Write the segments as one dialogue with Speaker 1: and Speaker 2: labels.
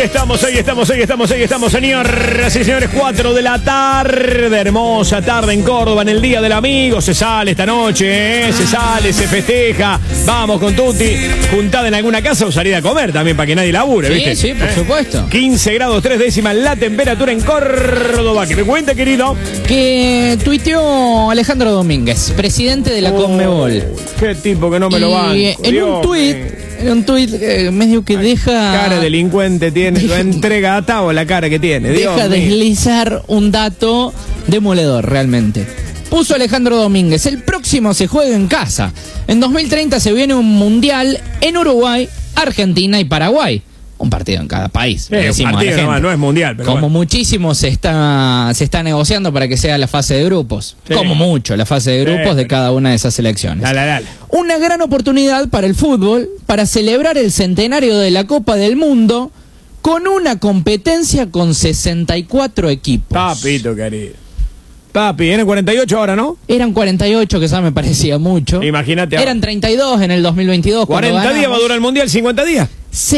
Speaker 1: estamos, señoras y señores, 4 de la tarde, hermosa tarde en Córdoba, en el Día del Amigo. Se sale esta noche, se sale, se festeja. Vamos con Tuti, juntada en alguna casa o salida a comer también, para que nadie labure, ¿viste?
Speaker 2: Sí, por supuesto.
Speaker 1: 15 grados 3 décimas la temperatura en Córdoba. ¿Qué me cuenta, querido?
Speaker 2: Que tuiteó Alejandro Domínguez, presidente de la Conmebol.
Speaker 1: Qué tipo que no me lo van.
Speaker 2: En un tuit medio que deja...
Speaker 1: Cara de delincuente tiene, lo entrega atado la cara que tiene.
Speaker 2: Deja deslizar un dato demoledor, realmente. Puso Alejandro Domínguez: el próximo se juega en casa. En 2030 se viene un mundial en Uruguay, Argentina y Paraguay. Un partido en cada país.
Speaker 1: Un partido no es mundial. Pero
Speaker 2: como muchísimo se está negociando para que sea la fase de grupos. Sí. Como mucho la fase de grupos de cada una de esas selecciones.
Speaker 1: Dale.
Speaker 2: Una gran oportunidad para el fútbol para celebrar el centenario de la Copa del Mundo con una competencia con 64 equipos.
Speaker 1: Papito querido. Papi, eran 48 ahora, ¿no?
Speaker 2: Eran 48, que ya me parecía mucho.
Speaker 1: Imagínate.
Speaker 2: Eran 32 en el 2022.
Speaker 1: 40 días va a durar el Mundial, 50 días.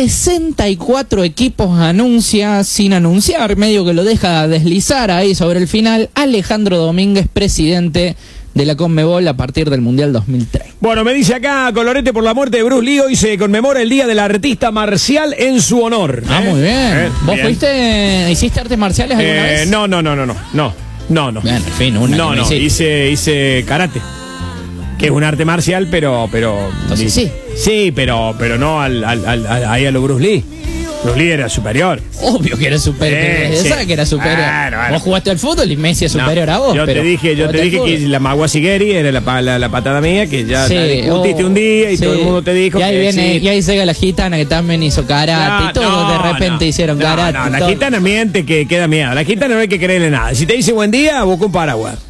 Speaker 2: 64 equipos anuncia, sin anunciar, medio que lo deja deslizar ahí sobre el final, Alejandro Domínguez, presidente de la Conmebol a partir del Mundial 2003.
Speaker 1: Bueno, me dice acá Colorete, por la muerte de Bruce Lee, hoy se conmemora el Día del Artista Marcial en su honor.
Speaker 2: Muy bien. ¿Vos hiciste artes marciales alguna vez?
Speaker 1: No.
Speaker 2: Bien, en fin,
Speaker 1: no, hice karate, que es un arte marcial, pero
Speaker 2: entonces sí.
Speaker 1: Sí, pero no ahí a lo Bruce Lee. Bruce Lee era superior.
Speaker 2: Obvio que era superior. ¿Sabes que era superior?
Speaker 1: Claro.
Speaker 2: Vos jugaste al fútbol y Messi es superior a vos.
Speaker 1: Yo te dije que la Maguasigeri era la patada mía, que ya discutiste un día y todo el mundo te dijo.
Speaker 2: Y ahí llega la gitana que también hizo karate y todos de repente hicieron karate.
Speaker 1: La gitana miente que queda miedo. La gitana no hay que creerle nada. Si te dice buen día, busca un paraguas.